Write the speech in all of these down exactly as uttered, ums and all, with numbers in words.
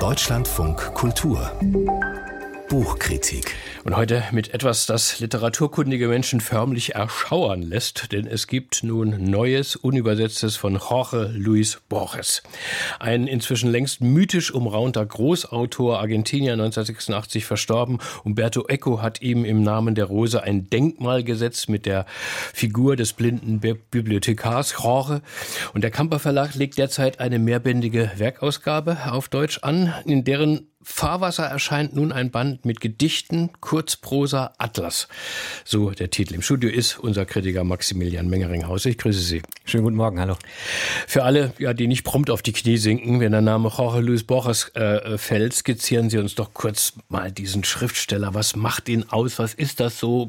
Deutschlandfunk Kultur Buchkritik. Und heute mit etwas, das literaturkundige Menschen förmlich erschauern lässt, denn es gibt nun Neues, Unübersetztes von Jorge Luis Borges. Ein inzwischen längst mythisch umraunter Großautor, Argentinier, neunzehnhundertsechsundachtzig verstorben. Umberto Eco hat ihm im Namen der Rose ein Denkmal gesetzt mit der Figur des blinden Bibliothekars Jorge. Und der Kamper Verlag legt derzeit eine mehrbändige Werkausgabe auf Deutsch an, in deren Fahrwasser erscheint nun ein Band mit Gedichten, Kurzprosa, Atlas. So der Titel. Im Studio ist unser Kritiker Maximilian Mengeringhaus. Ich grüße Sie. Schönen guten Morgen, hallo. Für alle, ja, die nicht prompt auf die Knie sinken, wenn der Name Jorge Luis Borges äh, fällt, skizzieren Sie uns doch kurz mal diesen Schriftsteller. Was macht ihn aus? Was ist das so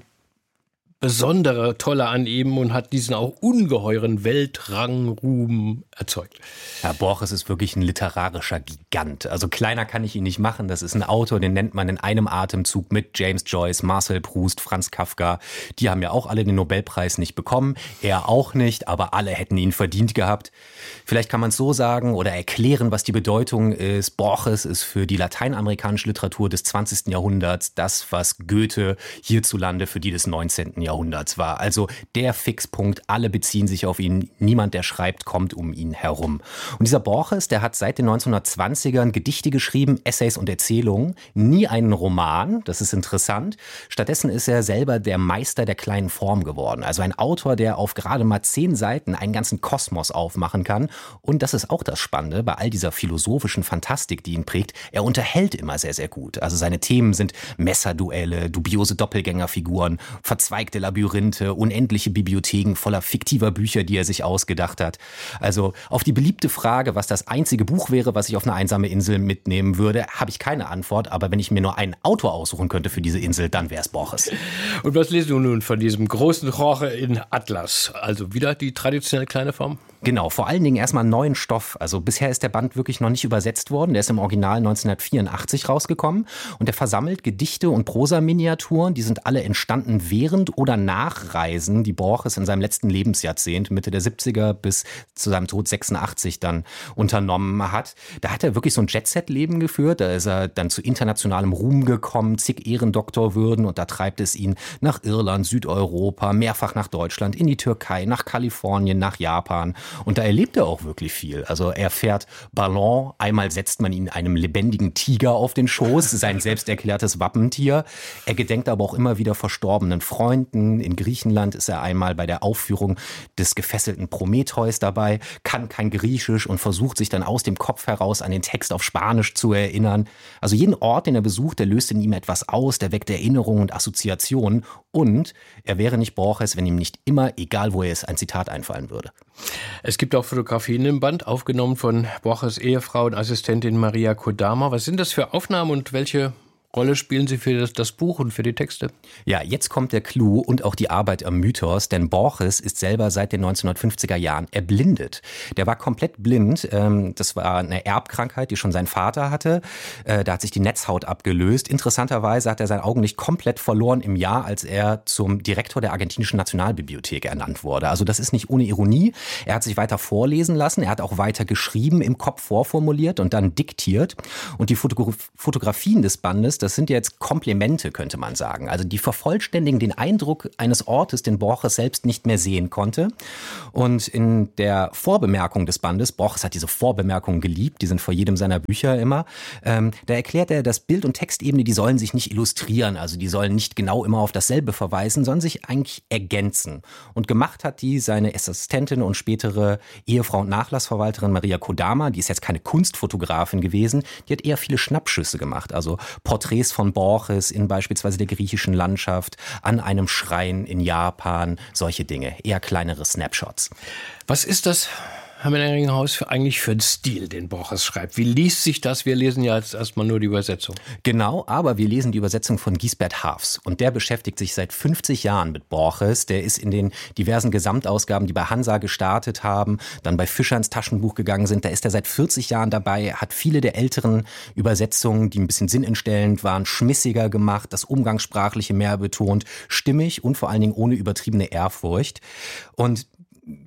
besondere, tolle an ihm und hat diesen auch ungeheuren Weltrangruhm erzeugt? Ja, Borges ist wirklich ein literarischer Gigant. Also kleiner kann ich ihn nicht machen. Das ist ein Autor, den nennt man in einem Atemzug mit James Joyce, Marcel Proust, Franz Kafka. Die haben ja auch alle den Nobelpreis nicht bekommen. Er auch nicht, aber alle hätten ihn verdient gehabt. Vielleicht kann man es so sagen oder erklären, was die Bedeutung ist. Borges ist für die lateinamerikanische Literatur des zwanzigsten Jahrhunderts das, was Goethe hierzulande für die des neunzehnten Jahrhunderts war. Also der Fixpunkt, alle beziehen sich auf ihn. Niemand, der schreibt, kommt um ihn herum. Und dieser Borges, der hat seit den neunzehnhundertzwanzigern Gedichte geschrieben, Essays und Erzählungen, nie einen Roman, das ist interessant. Stattdessen ist er selber der Meister der kleinen Form geworden. Also ein Autor, der auf gerade mal zehn Seiten einen ganzen Kosmos aufmachen kann. Und das ist auch das Spannende bei all dieser philosophischen Fantastik, die ihn prägt. Er unterhält immer sehr, sehr gut. Also seine Themen sind Messerduelle, dubiose Doppelgängerfiguren, verzweigte Labyrinthe, unendliche Bibliotheken voller fiktiver Bücher, die er sich ausgedacht hat. Also auf die beliebte Frage, was das einzige Buch wäre, was ich auf eine einsame Insel mitnehmen würde, habe ich keine Antwort. Aber wenn ich mir nur einen Autor aussuchen könnte für diese Insel, dann wäre es Borges. Und was lesen wir nun von diesem großen Jorge in Atlas? Also wieder die traditionelle kleine Form? Genau, vor allen Dingen erstmal neuen Stoff. Also bisher ist der Band wirklich noch nicht übersetzt worden. Der ist im Original neunzehnhundertvierundachtzig rausgekommen und der versammelt Gedichte und Prosaminiaturen. Die sind alle entstanden während oder nach Reisen, die Borges in seinem letzten Lebensjahrzehnt, Mitte der siebziger bis zu seinem Tod sechsundachtzig dann unternommen hat. Da hat er wirklich so ein Jet-Set-Leben geführt. Da ist er dann zu internationalem Ruhm gekommen, zig Ehrendoktorwürden und da treibt es ihn nach Irland, Südeuropa, mehrfach nach Deutschland, in die Türkei, nach Kalifornien, nach Japan. Und da erlebt er auch wirklich viel. Also er fährt Ballon, einmal setzt man ihn einem lebendigen Tiger auf den Schoß, sein selbst erklärtes Wappentier. Er gedenkt aber auch immer wieder verstorbenen Freunden. In Griechenland ist er einmal bei der Aufführung des gefesselten Prometheus dabei, kann kein Griechisch und versucht sich dann aus dem Kopf heraus an den Text auf Spanisch zu erinnern. Also jeden Ort, den er besucht, der löst in ihm etwas aus, der weckt Erinnerungen und Assoziationen. Und er wäre nicht Borges, wenn ihm nicht immer, egal wo er ist, ein Zitat einfallen würde. Es gibt auch Fotografien im Band, aufgenommen von Borges' Ehefrau und Assistentin Maria Kodama. Was sind das für Aufnahmen und welche Rolle spielen sie für das, das Buch und für die Texte? Ja, jetzt kommt der Clou und auch die Arbeit am Mythos, denn Borges ist selber seit den neunzehnhundertfünfziger Jahren erblindet. Der war komplett blind, das war eine Erbkrankheit, die schon sein Vater hatte. Da hat sich die Netzhaut abgelöst. Interessanterweise hat er sein Augenlicht komplett verloren im Jahr, als er zum Direktor der argentinischen Nationalbibliothek ernannt wurde. Also das ist nicht ohne Ironie. Er hat sich weiter vorlesen lassen, er hat auch weiter geschrieben, im Kopf vorformuliert und dann diktiert. Und die Fotograf- Fotografien des Bandes, das sind ja jetzt Komplemente, könnte man sagen. Also die vervollständigen den Eindruck eines Ortes, den Borges selbst nicht mehr sehen konnte. Und in der Vorbemerkung des Bandes, Borges hat diese Vorbemerkungen geliebt, die sind vor jedem seiner Bücher immer, ähm, da erklärt er, dass Bild- und Textebene, die sollen sich nicht illustrieren, also die sollen nicht genau immer auf dasselbe verweisen, sondern sich eigentlich ergänzen. Und gemacht hat die seine Assistentin und spätere Ehefrau und Nachlassverwalterin Maria Kodama, die ist jetzt keine Kunstfotografin gewesen, die hat eher viele Schnappschüsse gemacht, also Porträts von Borges in beispielsweise der griechischen Landschaft, an einem Schrein in Japan, solche Dinge, eher kleinere Snapshots. Was ist das, Herr Mengeringhaus, für eigentlich für einen Stil, den Borges schreibt? Wie liest sich das? Wir lesen ja jetzt erstmal nur die Übersetzung. Genau, aber wir lesen die Übersetzung von Gisbert Haafs und der beschäftigt sich seit fünfzig Jahren mit Borges. Der ist in den diversen Gesamtausgaben, die bei Hansa gestartet haben, dann bei Fischer ins Taschenbuch gegangen sind. Da ist er seit vierzig Jahren dabei, hat viele der älteren Übersetzungen, die ein bisschen sinnentstellend waren, schmissiger gemacht, das Umgangssprachliche mehr betont, stimmig und vor allen Dingen ohne übertriebene Ehrfurcht. Und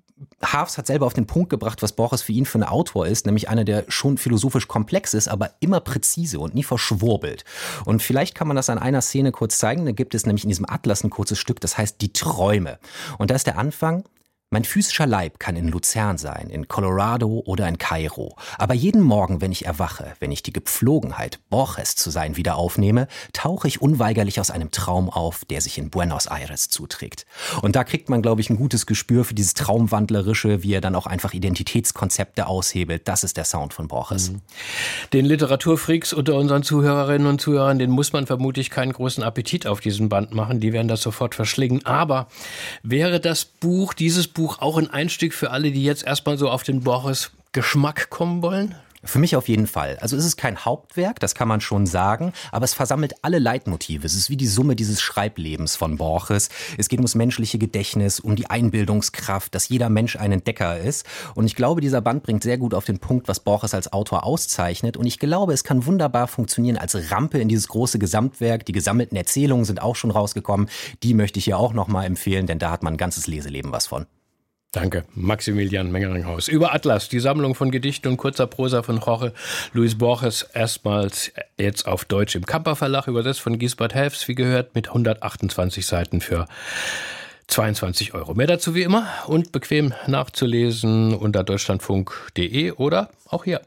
Haafs hat selber auf den Punkt gebracht, was Borges für ihn für ein Autor ist, nämlich einer, der schon philosophisch komplex ist, aber immer präzise und nie verschwurbelt. Und vielleicht kann man das an einer Szene kurz zeigen. Da gibt es nämlich in diesem Atlas ein kurzes Stück, das heißt Die Träume. Und da ist der Anfang: Mein physischer Leib kann in Luzern sein, in Colorado oder in Kairo. Aber jeden Morgen, wenn ich erwache, wenn ich die Gepflogenheit, Borges zu sein, wieder aufnehme, tauche ich unweigerlich aus einem Traum auf, der sich in Buenos Aires zuträgt. Und da kriegt man, glaube ich, ein gutes Gespür für dieses Traumwandlerische, wie er dann auch einfach Identitätskonzepte aushebelt. Das ist der Sound von Borges. Den Literaturfreaks unter unseren Zuhörerinnen und Zuhörern, den muss man vermutlich keinen großen Appetit auf diesen Band machen. Die werden das sofort verschlingen. Aber wäre das Buch, dieses Buch auch ein Einstieg für alle, die jetzt erstmal so auf den Borges-Geschmack kommen wollen? Für mich auf jeden Fall. Also es ist kein Hauptwerk, das kann man schon sagen, aber es versammelt alle Leitmotive. Es ist wie die Summe dieses Schreiblebens von Borges. Es geht ums menschliche Gedächtnis, um die Einbildungskraft, dass jeder Mensch ein Entdecker ist. Und ich glaube, dieser Band bringt sehr gut auf den Punkt, was Borges als Autor auszeichnet. Und ich glaube, es kann wunderbar funktionieren als Rampe in dieses große Gesamtwerk. Die gesammelten Erzählungen sind auch schon rausgekommen. Die möchte ich hier auch nochmal empfehlen, denn da hat man ein ganzes Leseleben was von. Danke, Maximilian Mengeringhaus. Über Atlas, die Sammlung von Gedichten und kurzer Prosa von Jorge Luis Borges, erstmals jetzt auf Deutsch im Kamper Verlag, übersetzt von Gisbert Helfs, wie gehört, mit hundertachtundzwanzig Seiten für zweiundzwanzig Euro. Mehr dazu wie immer und bequem nachzulesen unter deutschlandfunk punkt de oder auch hier.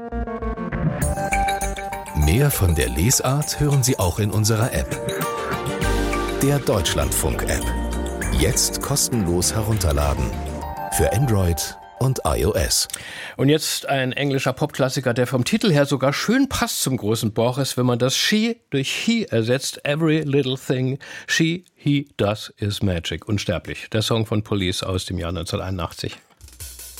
Mehr von der Lesart hören Sie auch in unserer App. Der Deutschlandfunk-App. Jetzt kostenlos herunterladen. Für Android und iOS. Und jetzt ein englischer Popklassiker, der vom Titel her sogar schön passt zum großen Borges, wenn man das She durch He ersetzt. Every little thing she, he does is magic. Unsterblich. Der Song von Police aus dem Jahr neunzehnhunderteinundachtzig.